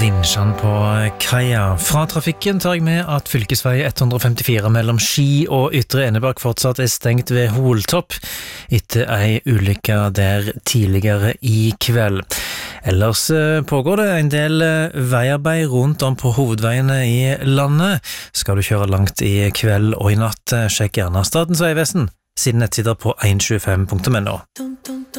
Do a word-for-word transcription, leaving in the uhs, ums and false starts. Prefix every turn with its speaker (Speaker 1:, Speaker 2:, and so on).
Speaker 1: vinsjene på kaia. Fra trafikken tar jeg med at fylkesvei ett hundre femtifire mellom Ski og Ytre Enebakk fortsatt er stengt ved Holtopp etter ei ulykke der tidligere i kveld. Ellers pågår det en del veiarbeid rundt om på hovedveiene i landet. Skal du kjøre langt i kveld og i natt, sjekk gjerne Statens vegvesen sine nettsider på one twenty-five punktum no.